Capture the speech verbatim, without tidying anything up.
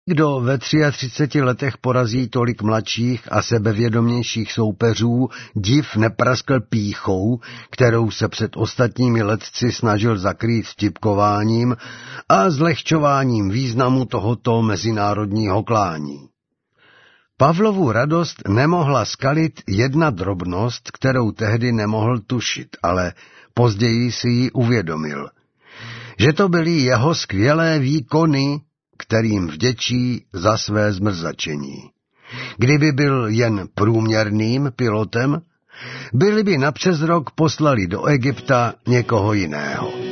Kdo ve třiatřiceti tři letech porazí tolik mladších a sebevědomějších soupeřů, div nepraskl pýchou, kterou se před ostatními letci snažil zakrýt vtipkováním a zlehčováním významu tohoto mezinárodního klání. Pavlovu radost nemohla skalit jedna drobnost, kterou tehdy nemohl tušit, ale později si ji uvědomil. Že to byly jeho skvělé výkony, kterým vděčí za své zmrzačení. Kdyby byl jen průměrným pilotem, byli by napřes rok poslali do Egypta někoho jiného.